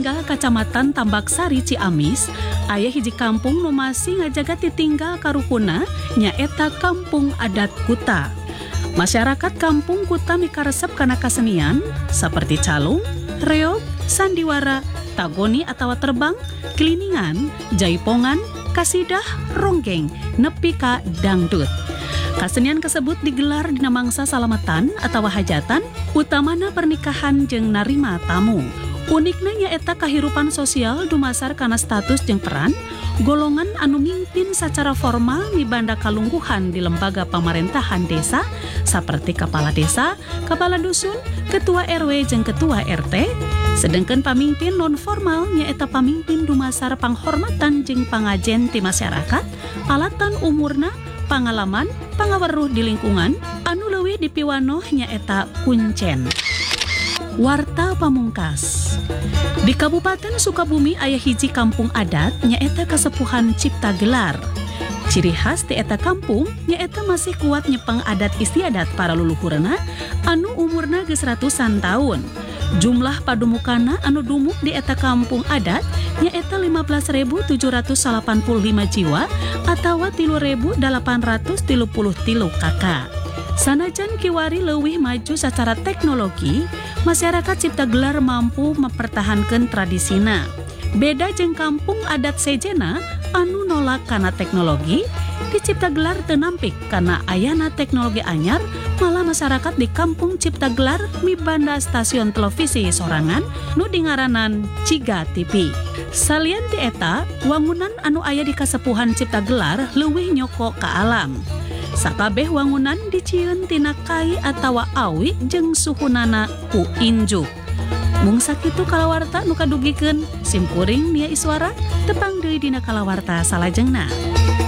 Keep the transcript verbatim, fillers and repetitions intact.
tinggal Kacamatan Tambaksari Ciamis, aya hiji kampung nu masih ngajaga titinggal karukuna nyaeta Kampung Adat Kuta. Masyarakat Kampung Kuta mikaresep kana kasenian seperti calung, reog, sandiwara, tagoni atau terbang, keliningan, jaipongan, kasidah, ronggeng, nepi ka dangdut. Kasenian tersebut digelar dina mangsa salamatan atau hajatan, utamana pernikahan jeung narima tamu. Unikna nyaeta kahirupan sosial dumasar kana status jeung peran golongan anu mimpin secara formal mibanda kalungguhan di lembaga pemerintahan desa seperti kepala desa, kepala dusun, ketua R W jeung ketua R T. Sedangkan pamimpin non formal nyaeta pamimpin dumasar panghormatan jeung pangajen ti masyarakat, alatan umurna, pengalaman, pangaweruh di lingkungan, anu leuwih dipiwanoh nyaeta kuncen. Warta pamungkas. Di Kabupaten Sukabumi aya hiji kampung adat nyaeta Kasepuhan Cipta Gelar. Ciri khas ti eta kampung nyaeta masih kuat nyepeng adat istiadat para luluhurna anu umurna geus ratusan tahun. Jumlah padumukana anu dumuk di eta kampung adat nyaeta lima belas ribu tujuh ratus delapan puluh lima jiwa atawa tilu ribu delapan ratus tilu puluh tilu kakak. Sanajan kiwari leuwih maju secara teknologi, masyarakat Cipta Gelar mampu mempertahankan tradisina. Beda jeung kampung adat sejena anu nolak kana teknologi, di Cipta Gelar teu nampik kana ayana teknologi anyar, malah masyarakat di kampung Cipta Gelar mibanda stasiun televisi sorangan nu dingaranan Ciga T V. Salian ti eta, wangunan anu aya di Kasepuhan Cipta Gelar leuwih nyoko ka alam. Sakabeh wangunan dicieun tina kai atawa awi jeung suhunana ku injuk. Mung sakitu kalawarta nu kadugikeun, simkuring Nia Iswara tepang deui dina kalawarta salajengna.